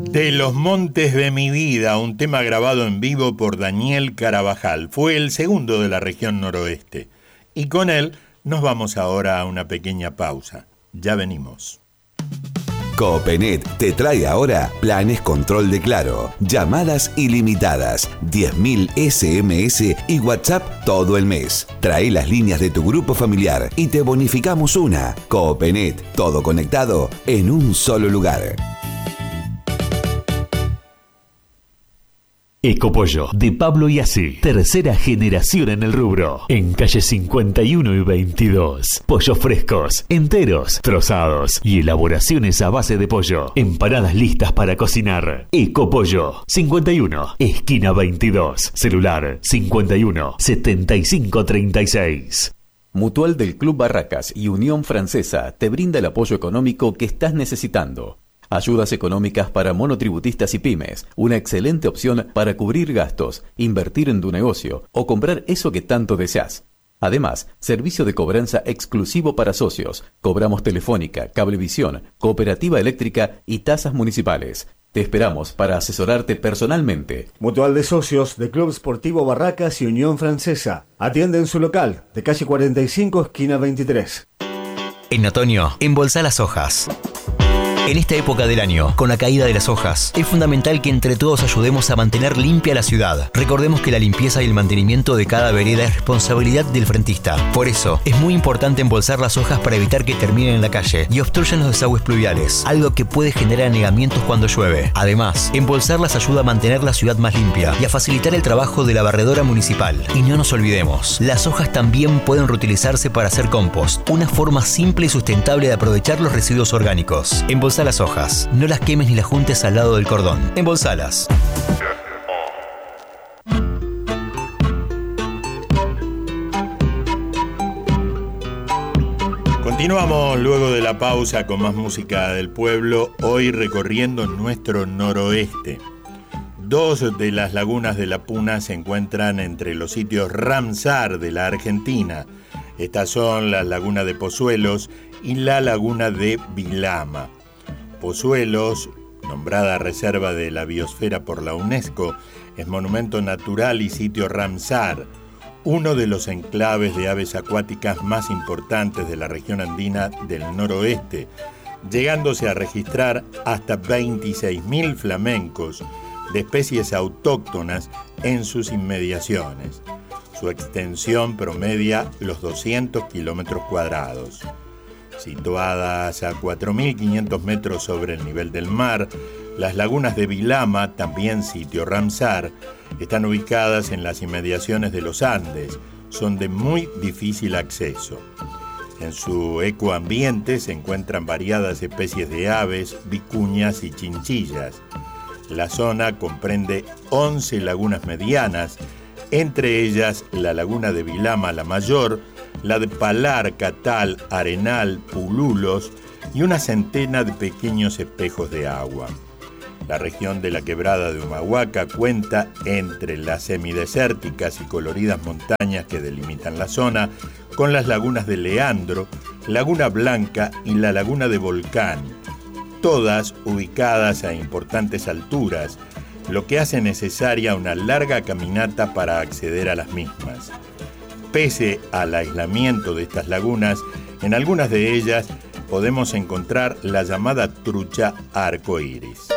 De los montes de mi vida, un tema grabado en vivo por Daniel Carabajal. Fue el segundo de la región noroeste. Y con él nos vamos ahora a una pequeña pausa. Ya venimos. Copenet te trae ahora planes control de Claro, llamadas ilimitadas, 10.000 SMS y WhatsApp todo el mes. Trae las líneas de tu grupo familiar y te bonificamos una. Copenet, todo conectado en un solo lugar. Ecopollo, de Pablo Iasi, tercera generación en el rubro. En calle 51 y 22. Pollos frescos, enteros, trozados y elaboraciones a base de pollo. Empanadas listas para cocinar. Ecopollo, 51, esquina 22. Celular 51 75 36. Mutual del Club Barracas y Unión Francesa te brinda el apoyo económico que estás necesitando. Ayudas económicas para monotributistas y pymes, una excelente opción para cubrir gastos, invertir en tu negocio o comprar eso que tanto deseas. Además, servicio de cobranza exclusivo para socios. Cobramos telefónica, cablevisión, cooperativa eléctrica y tasas municipales. Te esperamos para asesorarte personalmente. Mutual de Socios de Club Sportivo Barracas y Unión Francesa. Atiende en su local, de calle 45, esquina 23. En otoño, embolsá las hojas. En esta época del año, con la caída de las hojas, es fundamental que entre todos ayudemos a mantener limpia la ciudad. Recordemos que la limpieza y el mantenimiento de cada vereda es responsabilidad del frentista. Por eso, es muy importante embolsar las hojas para evitar que terminen en la calle y obstruyan los desagües pluviales, algo que puede generar anegamientos cuando llueve. Además, embolsarlas ayuda a mantener la ciudad más limpia y a facilitar el trabajo de la barredora municipal. Y no nos olvidemos, las hojas también pueden reutilizarse para hacer compost, una forma simple y sustentable de aprovechar los residuos orgánicos. Embolsar las hojas, no las quemes ni las juntes al lado del cordón. Embolsalas. Continuamos luego de la pausa con más música del pueblo, hoy recorriendo nuestro noroeste. Dos de las lagunas de la Puna se encuentran entre los sitios Ramsar de la Argentina. Estas son la laguna de Pozuelos y la laguna de Vilama. Pozuelos, nombrada Reserva de la Biosfera por la UNESCO, es monumento natural y sitio Ramsar, uno de los enclaves de aves acuáticas más importantes de la región andina del noroeste, llegándose a registrar hasta 26.000 flamencos de especies autóctonas en sus inmediaciones. Su extensión promedia los 200 kilómetros cuadrados. Situadas a 4.500 metros sobre el nivel del mar, las lagunas de Vilama, también sitio Ramsar, están ubicadas en las inmediaciones de los Andes. Son de muy difícil acceso. En su ecoambiente se encuentran variadas especies de aves, vicuñas y chinchillas. La zona comprende 11 lagunas medianas, entre ellas la laguna de Vilama, la mayor, la de Palar, Catal, Arenal, Pululos y una centena de pequeños espejos de agua. La región de la Quebrada de Humahuaca cuenta, entre las semidesérticas y coloridas montañas que delimitan la zona, con las lagunas de Leandro, Laguna Blanca y la laguna de Volcán, todas ubicadas a importantes alturas, lo que hace necesaria una larga caminata para acceder a las mismas. Pese al aislamiento de estas lagunas, en algunas de ellas podemos encontrar la llamada trucha arcoíris.